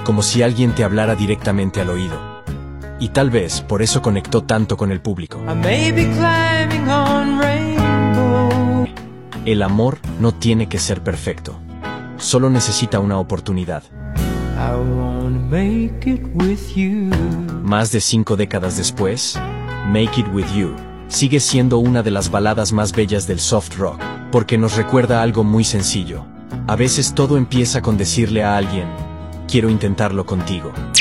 como si alguien te hablara directamente al oído. Y tal vez por eso conectó tanto con el público. El amor no tiene que ser perfecto. Solo necesita una oportunidad. Más de 5 décadas después, Make It With You sigue siendo una de las baladas más bellas del soft rock, porque nos recuerda algo muy sencillo. A veces todo empieza con decirle a alguien, quiero intentarlo contigo.